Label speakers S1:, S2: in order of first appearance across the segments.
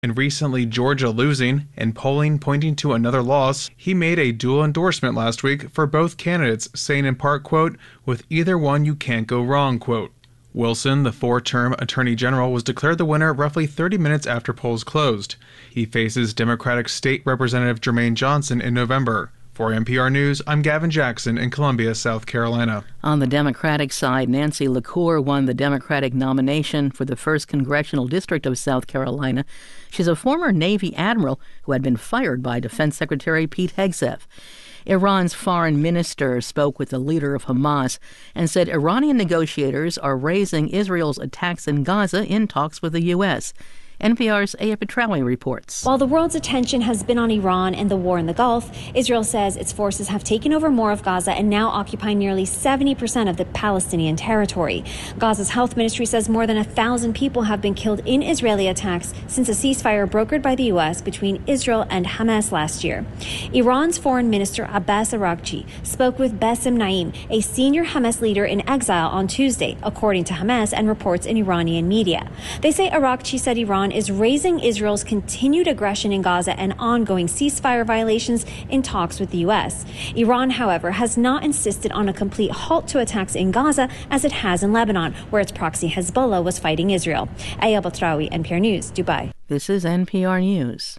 S1: and recently Georgia losing, and polling pointing to another loss, he made a dual endorsement last week for both candidates, saying in part, quote, "With either one you can't go wrong," quote. Wilson, the four-term Attorney General, was declared the winner roughly 30 minutes after polls closed. He faces Democratic State Representative Jermaine Johnson in November. For NPR News, I'm Gavin Jackson in Columbia, South Carolina.
S2: On the Democratic side, Nancy LaCour won the Democratic nomination for the 1st Congressional District of South Carolina. She's a former Navy admiral who had been fired by Defense Secretary Pete Hegseth. Iran's foreign minister spoke with the leader of Hamas and said Iranian negotiators are raising Israel's attacks in Gaza in talks with the U.S. NPR's Aya Petrawi reports.
S3: While the world's attention has been on Iran and the war in the Gulf, Israel says its forces have taken over more of Gaza and now occupy nearly 70% of the Palestinian territory. Gaza's health ministry says more than 1,000 people have been killed in Israeli attacks since a ceasefire brokered by the U.S. between Israel and Hamas last year. Iran's foreign minister Abbas Araghchi spoke with Bassem Naim, a senior Hamas leader in exile, on Tuesday, according to Hamas and reports in Iranian media. They say Araghchi said Iran is raising Israel's continued aggression in Gaza and ongoing ceasefire violations in talks with the U.S. Iran, however, has not insisted on a complete halt to attacks in Gaza as it has in Lebanon, where its proxy Hezbollah was fighting Israel. Aya Petrawi, NPR News, Dubai.
S2: This is NPR News.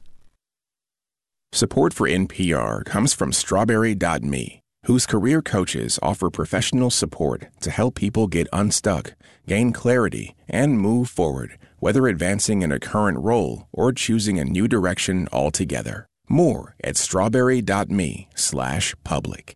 S4: Support for NPR comes from Strawberry.me, whose career coaches offer professional support to help people get unstuck, gain clarity, and move forward, whether advancing in a current role or choosing a new direction altogether. More at strawberry.me/public.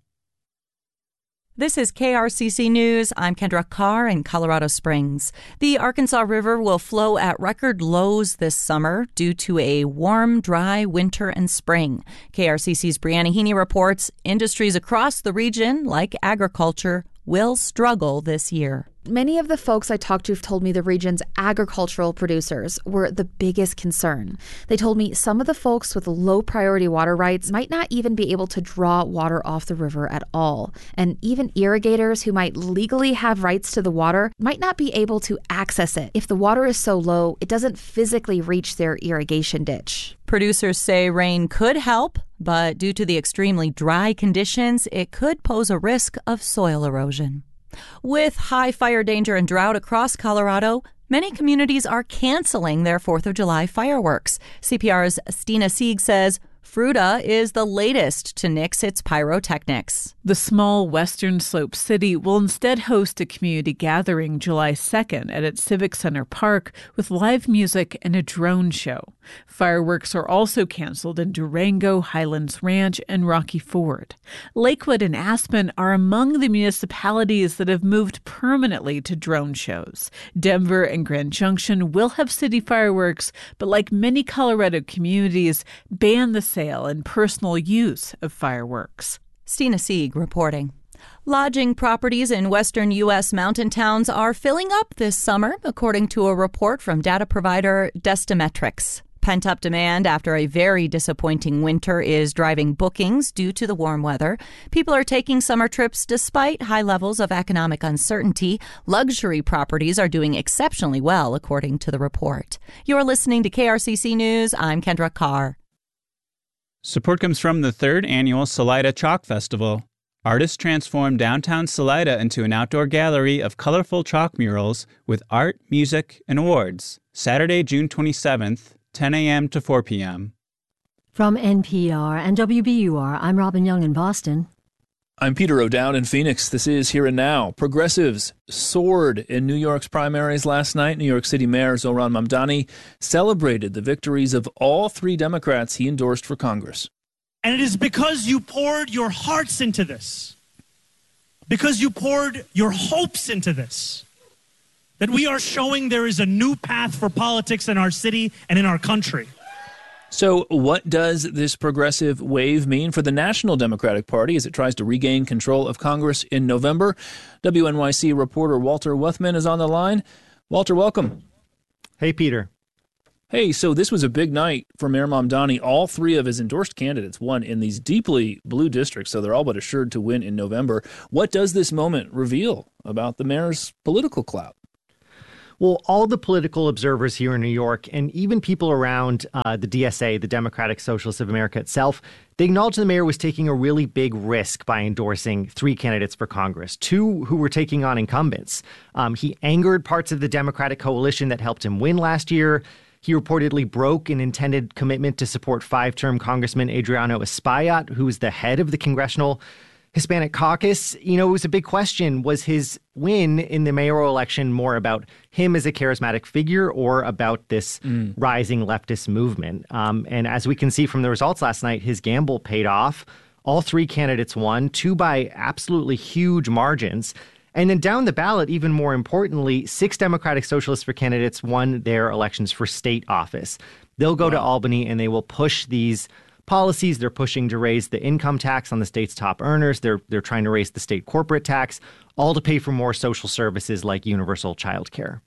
S5: This is KRCC News. I'm Kendra Carr in Colorado Springs. The Arkansas River will flow at record lows this summer due to a warm, dry winter and spring. KRCC's Brianna Heaney reports industries across the region, like agriculture, will struggle this year.
S6: Many of the folks I talked to told me the region's agricultural producers were the biggest concern. They told me some of the folks with low priority water rights might not even be able to draw water off the river at all. And even irrigators who might legally have rights to the water might not be able to access it. If the water is so low, it doesn't physically reach their irrigation ditch.
S5: Producers say rain could help, but due to the extremely dry conditions, it could pose a risk of soil erosion. With high fire danger and drought across Colorado, many communities are canceling their 4th of July fireworks. CPR's Stina Sieg says Fruta is the latest to nix its pyrotechnics.
S7: The small Western Slope city will instead host a community gathering July 2nd at its Civic Center Park with live music and a drone show. Fireworks are also canceled in Durango, Highlands Ranch, and Rocky Ford. Lakewood and Aspen are among the municipalities that have moved permanently to drone shows. Denver and Grand Junction will have city fireworks, but like many Colorado communities, ban the sale and personal use of fireworks.
S5: Stina Sieg reporting. Lodging properties in western U.S. mountain towns are filling up this summer, according to a report from data provider Destimetrics. Pent-up demand after a very disappointing winter is driving bookings due to the warm weather. People are taking summer trips despite high levels of economic uncertainty. Luxury properties are doing exceptionally well, according to the report. You're listening to KRCC News. I'm Kendra Carr.
S8: Support comes from the 3rd annual Salida Chalk Festival. Artists transform downtown Salida into an outdoor gallery of colorful chalk murals with art, music, and awards. Saturday, June 27th, 10 a.m. to 4 p.m.
S9: From NPR and WBUR, I'm Robin Young in Boston.
S10: I'm Peter O'Dowd in Phoenix. This is Here and Now. Progressives soared in New York's primaries last night. New York City Mayor Zohran Mamdani celebrated the victories of all 3 Democrats he endorsed for Congress.
S11: And it is because you poured your hearts into this, because you poured your hopes into this, that we are showing there is a new path for politics in our city and in our country.
S10: So what does this progressive wave mean for the National Democratic Party as it tries to regain control of Congress in November? WNYC reporter Walter Wuthman is on the line. Walter, welcome.
S12: Hey, Peter.
S10: Hey, so this was a big night for Mayor Mamdani. All 3 of his endorsed candidates won in these deeply blue districts, so they're all but assured to win in November. What does this moment reveal about the mayor's political clout?
S12: Well, all the political observers here in New York and even people around the DSA, the Democratic Socialists of America itself, they acknowledged the mayor was taking a really big risk by endorsing 3 candidates for Congress, 2 who were taking on incumbents. He angered parts of the Democratic coalition that helped him win last year. He reportedly broke an intended commitment to support 5-term Congressman Adriano Espaillat, who's the head of the Congressional Hispanic Caucus. You know, it was a big question. Was his win in the mayoral election more about him as a charismatic figure or about this rising leftist movement? And as we can see from the results last night, his gamble paid off. All 3 candidates won, 2 by absolutely huge margins. And then down the ballot, even more importantly, 6 Democratic Socialists for candidates won their elections for state office. They'll go to Albany and they will push these policies. They're pushing to raise the income tax on the state's top earners. They're trying to raise the state corporate tax, all to pay for more social services like universal child care.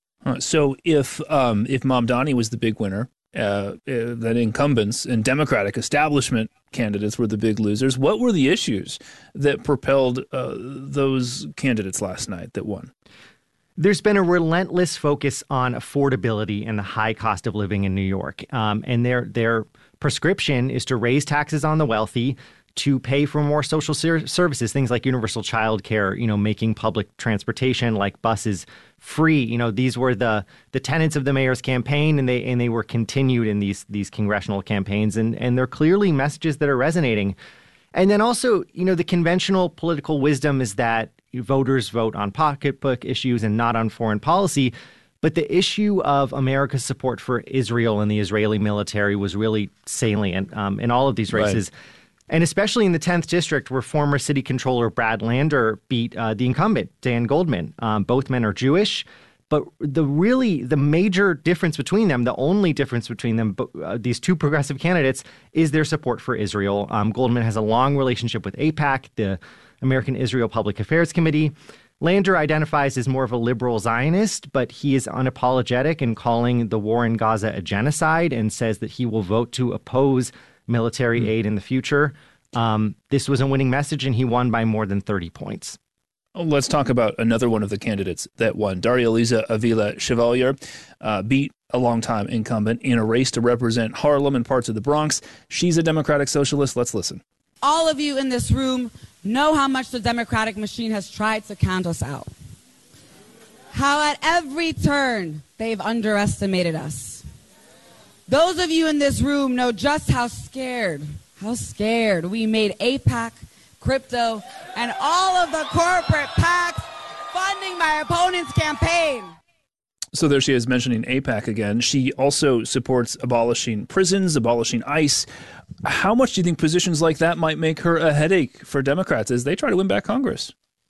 S10: So if Mamdani was the big winner, then incumbents and Democratic establishment candidates were the big losers, what were the issues that propelled those candidates last night that won?
S12: There's been a relentless focus on affordability and the high cost of living in New York. And their prescription is to raise taxes on the wealthy, to pay for more social services, things like universal child care, making public transportation like buses free. These were the tenets of the mayor's campaign, and they were continued in these congressional campaigns. And they're clearly messages that are resonating. And then also, the conventional political wisdom is that voters vote on pocketbook issues and not on foreign policy. But the issue of America's support for Israel and the Israeli military was really salient in all of these races. Right. And especially in the 10th District, where former city controller Brad Lander beat the incumbent, Dan Goldman. Both men are Jewish. But the major difference between them, the only difference between them, these 2 progressive candidates, is their support for Israel. Goldman has a long relationship with AIPAC, the American Israel Public Affairs Committee. Lander identifies as more of a liberal Zionist, but he is unapologetic in calling the war in Gaza a genocide and says that he will vote to oppose military aid in the future. This was a winning message, and he won by more than 30 points.
S10: Let's talk about another one of the candidates that won. Daria-Liza Avila Chevalier beat a longtime incumbent in a race to represent Harlem and parts of the Bronx. She's a Democratic Socialist. Let's listen.
S13: All of you in this room know how much the Democratic machine has tried to count us out. How at every turn they've underestimated us. Those of you in this room know just how scared we made AIPAC, crypto, and all of the corporate PACs funding my opponent's campaign.
S10: So there she is mentioning AIPAC again. She also supports abolishing prisons, abolishing ICE. How much do you think positions like that might make her a headache for Democrats as they try to win back Congress?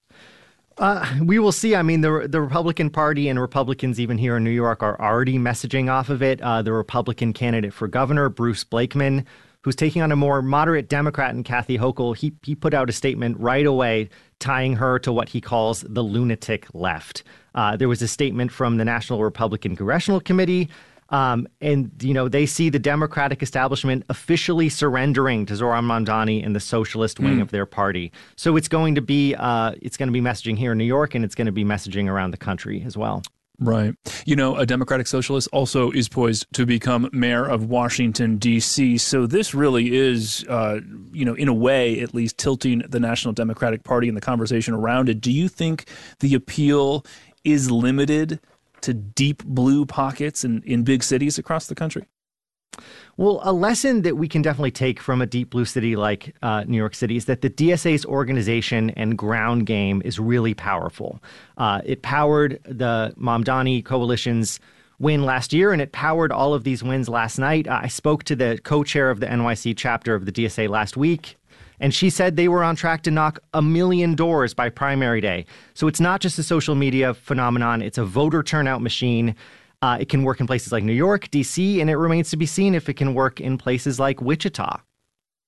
S12: We will see. I mean, the Republican Party and Republicans even here in New York are already messaging off of it. The Republican candidate for governor, Bruce Blakeman, who's taking on a more moderate Democrat in Kathy Hochul, he put out a statement right away tying her to what he calls the lunatic left. There was a statement from the National Republican Congressional Committee, and they see the Democratic establishment officially surrendering to Zohran Mamdani and the socialist wing of their party. So it's going to be messaging here in New York, and it's going to be messaging around the country as well.
S10: Right. A Democratic Socialist also is poised to become mayor of Washington, D.C. So this really is, in a way, at least tilting the National Democratic Party and the conversation around it. Do you think the appeal is limited to deep blue pockets in big cities across the country?
S12: Well, a lesson that we can definitely take from a deep blue city like New York City is that the DSA's organization and ground game is really powerful. It powered the Mamdani coalition's win last year, and it powered all of these wins last night. I spoke to the co-chair of the NYC chapter of the DSA last week, and she said they were on track to knock 1 million doors by primary day. So it's not just a social media phenomenon. It's a voter turnout machine. It can work in places like New York, D.C., and it remains to be seen if it can work in places like Wichita.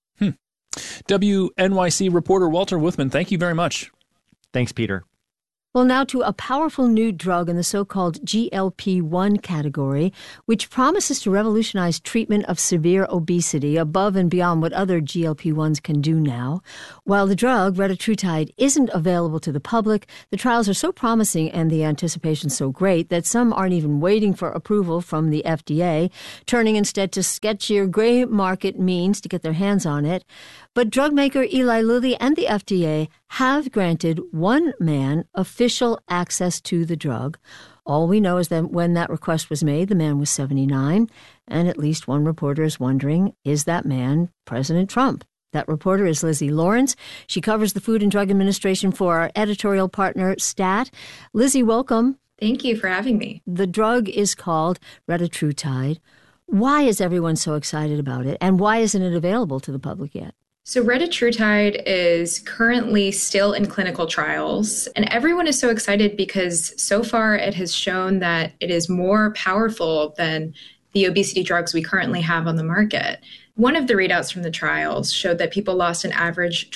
S10: WNYC reporter Walter Wuthmann, thank you very much.
S12: Thanks, Peter.
S9: Well, now to a powerful new drug in the so-called GLP-1 category, which promises to revolutionize treatment of severe obesity above and beyond what other GLP-1s can do now. While the drug, retatrutide, isn't available to the public, the trials are so promising and the anticipation so great that some aren't even waiting for approval from the FDA, turning instead to sketchier gray market means to get their hands on it. But drug maker Eli Lilly and the FDA have granted one man official access to the drug. All we know is that when that request was made, the man was 79, and at least one reporter is wondering, is that man President Trump? That reporter is Lizzie Lawrence. She covers the Food and Drug Administration for our editorial partner, STAT. Lizzie, welcome.
S14: Thank you for having me.
S9: The drug is called retatrutide. Why is everyone so excited about it, and why isn't it available to the public yet?
S14: So retatrutide is currently still in clinical trials, and everyone is so excited because so far it has shown that it is more powerful than the obesity drugs we currently have on the market. One of the readouts from the trials showed that people lost an average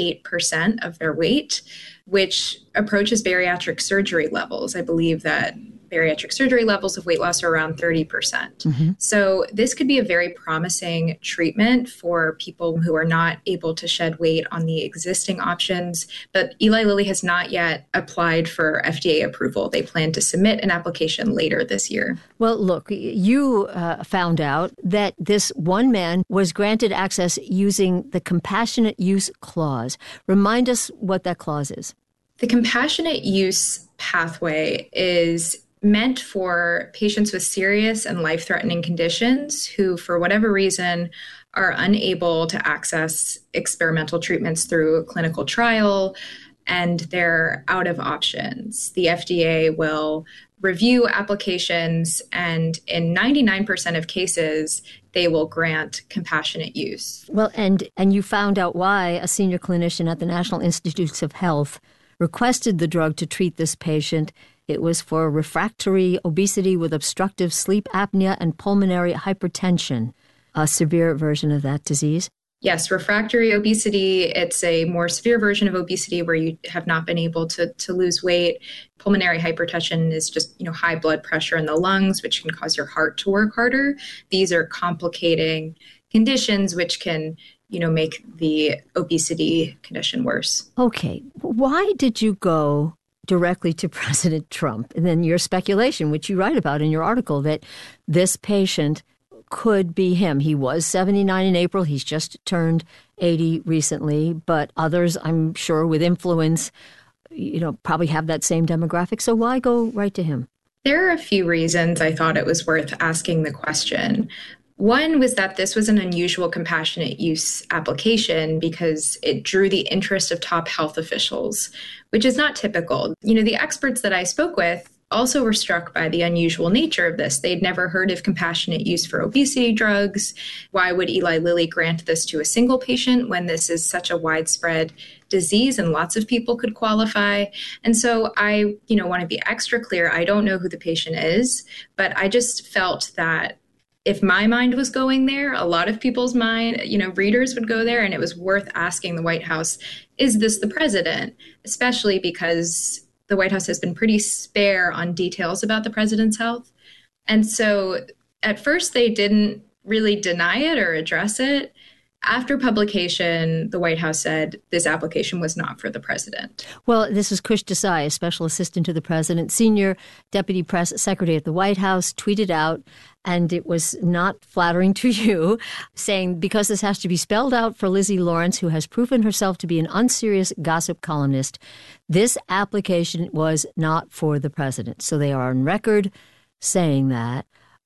S14: 28% of their weight, which approaches bariatric surgery levels. I believe that bariatric surgery levels of weight loss are around 30%. Mm-hmm. So this could be a very promising treatment for people who are not able to shed weight on the existing options. But Eli Lilly has not yet applied for FDA approval. They plan to submit an application later this year.
S9: Well, look, you found out that this one man was granted access using the Compassionate Use Clause. Remind us what that clause is.
S14: The compassionate use pathway is meant for patients with serious and life-threatening conditions who, for whatever reason, are unable to access experimental treatments through a clinical trial, and they're out of options. The FDA will review applications, and in 99% of cases, they will grant compassionate use.
S9: Well, and you found out why a senior clinician at the National Institutes of Health requested the drug to treat this patient. It was for refractory obesity with obstructive sleep apnea and pulmonary hypertension, a severe version of that disease.
S14: Yes, refractory obesity, it's a more severe version of obesity where you have not been able to lose weight. Pulmonary hypertension is just, high blood pressure in the lungs, which can cause your heart to work harder. These are complicating conditions which can make the obesity condition worse.
S9: Okay. Why did you go directly to President Trump? And then your speculation, which you write about in your article, that this patient could be him. He was 79 in April. He's just turned 80 recently. But others, I'm sure, with influence, probably have that same demographic. So why go right to him?
S14: There are a few reasons I thought it was worth asking the question. One was that this was an unusual compassionate use application because it drew the interest of top health officials, which is not typical. The experts that I spoke with also were struck by the unusual nature of this. They'd never heard of compassionate use for obesity drugs. Why would Eli Lilly grant this to a single patient when this is such a widespread disease and lots of people could qualify? And so I, want to be extra clear. I don't know who the patient is, but I just felt that if my mind was going there, a lot of people's mind, readers would go there, and it was worth asking the White House, is this the president? Especially because the White House has been pretty spare on details about the president's health. And so at first they didn't really deny it or address it. After publication, the White House said this application was not for the president.
S9: Well, this is Kush Desai, a special assistant to the president, senior deputy press secretary at the White House, tweeted out, and it was not flattering to you, saying, because this has to be spelled out for Lizzie Lawrence, who has proven herself to be an unserious gossip columnist, this application was not for the president. So they are on record saying that.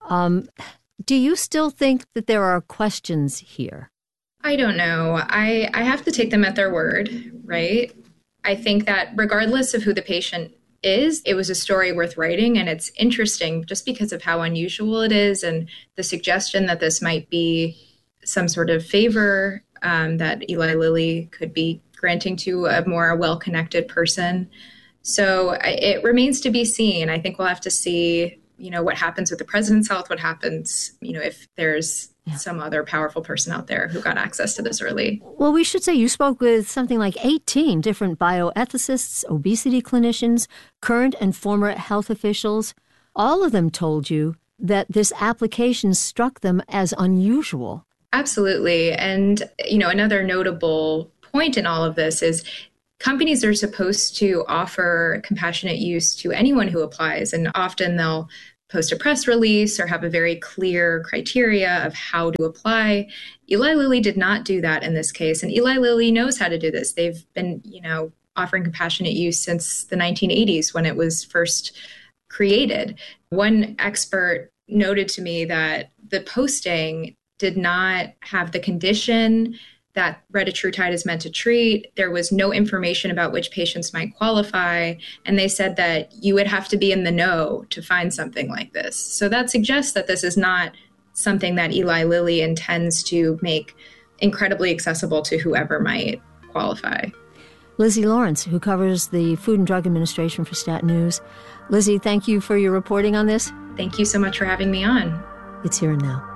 S9: Do you still think that there are questions here?
S14: I don't know. I have to take them at their word, right? I think that regardless of who the patient is, it was a story worth writing, and it's interesting just because of how unusual it is and the suggestion that this might be some sort of favor that Eli Lilly could be granting to a more well-connected person. So it remains to be seen. I think we'll have to see what happens with the president's health, what happens, if there's some other powerful person out there who got access to this early.
S9: Well, we should say you spoke with something like 18 different bioethicists, obesity clinicians, current and former health officials. All of them told you that this application struck them as unusual.
S14: Absolutely. And, another notable point in all of this is companies are supposed to offer compassionate use to anyone who applies, and often they'll post a press release or have a very clear criteria of how to apply. Eli Lilly did not do that in this case, and Eli Lilly knows how to do this. They've been, offering compassionate use since the 1980s when it was first created. One expert noted to me that the posting did not have the condition that retatrutide is meant to treat. There was no information about which patients might qualify. And they said that you would have to be in the know to find something like this. So that suggests that this is not something that Eli Lilly intends to make incredibly accessible to whoever might qualify.
S9: Lizzie Lawrence, who covers the Food and Drug Administration for Stat News. Lizzie, thank you for your reporting on this.
S14: Thank you so much for having me on.
S9: It's Here and Now.